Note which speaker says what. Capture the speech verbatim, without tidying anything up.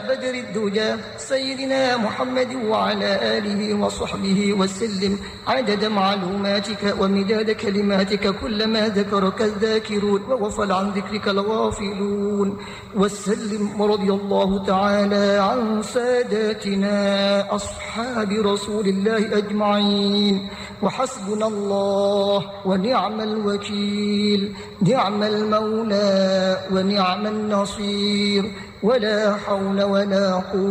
Speaker 1: بدر الدجى سيدنا محمد وعلى آله وصحبه وسلم عدد معلوماتك ومداد كلماتك كلما ذكرك الذاكرون وغفل عن ذكرك الغافلون. وسلم رضي الله تعالى عن ساداتنا أصحاب رسول الله أجمعين. وحسبنا الله ونعم الوكيل، نعم المولى ونعم النصير، ولا حول ولا قوة